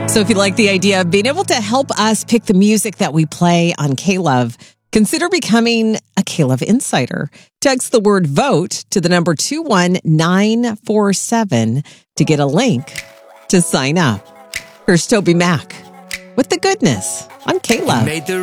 So if you like the idea of being able to help us pick the music that we play on K-Love, consider becoming a K-Love Insider. Text the word VOTE to the number 21947 to get a link to sign up. Here's Toby Mac with the goodness on K-Love.